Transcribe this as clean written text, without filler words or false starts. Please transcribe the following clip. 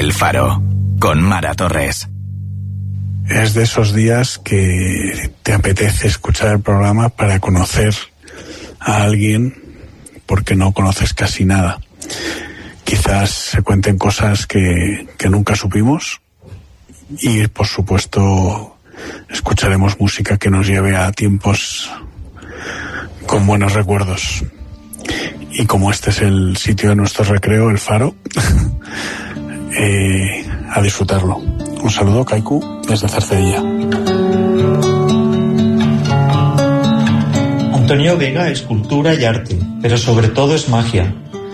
El Faro, con Mara Torres. Es de esos días que te apetece escuchar el programa para conocer a alguien porque no conoces casi nada. Quizás se cuenten cosas que nunca supimos y, por supuesto, escucharemos música que nos lleve a tiempos con buenos recuerdos. Y como este es el sitio de nuestro recreo, el Faro, a disfrutarlo. Un saludo, Kaiku, desde Cercedilla. Antonio Vega es cultura y arte, pero sobre todo es magia.